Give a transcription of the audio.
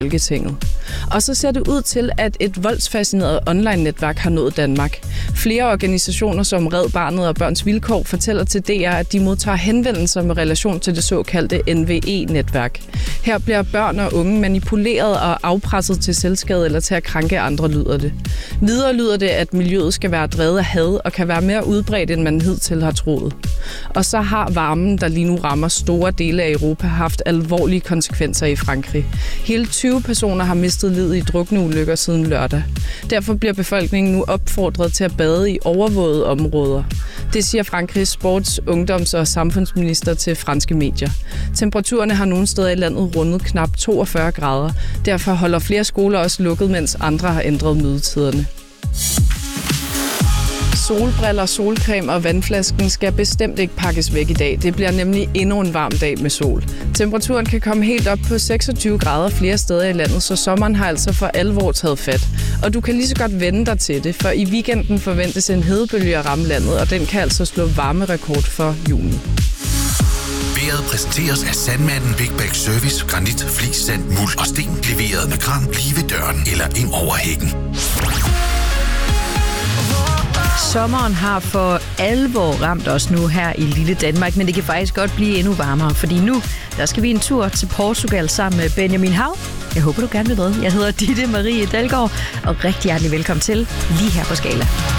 Folketinget. Og så ser det ud til, at et voldsfascineret online-netværk har nået Danmark. Flere organisationer som Red Barnet og Børns Vilkår fortæller til DR, at de modtager henvendelser med relation til det såkaldte NVE-netværk. Her bliver børn og unge manipuleret og afpresset til selvskade eller til at krænke andre, lyder det. Videre lyder det, at miljøet skal være drevet af had og kan være mere udbredt, end man hidtil har troet. Og så har varmen, der lige nu rammer store dele af Europa, haft alvorlige konsekvenser i Frankrig. Hele 20 personer har mistet livet i drukneulykker siden lørdag. Derfor bliver befolkningen nu opfordret til at bade i overvågede områder. Det siger Frankrigs sports-, ungdoms- og samfundsminister til franske medier. Temperaturerne har nogle steder i landet rundet knap 42 grader. Derfor holder flere skoler også lukket, mens andre har ændret mødetiderne. Solbriller, solcreme og vandflasken skal bestemt ikke pakkes væk i dag. Det bliver nemlig endnu en varm dag med sol. Temperaturen kan komme helt op på 26 grader flere steder i landet, så sommeren har altså for alvor taget fat. Og du kan lige så godt vende dig til det, for i weekenden forventes en hedebølge at ramme landet, og den kan altså slå varmerekord for juni. Vejret præsenteres af Sandmanden Big Bag Service, granit, flis, sand, muld og sten, leveret med kran lige ved døren eller ind over hækken. Sommeren har for alvor ramt os nu her i lille Danmark, men det kan faktisk godt blive endnu varmere, fordi nu der skal vi en tur til Portugal sammen med Benjamin Hav. Jeg håber, du gerne vil med. Jeg hedder Ditte Marie Dalgaard, og rigtig hjertelig velkommen til lige her på Skala.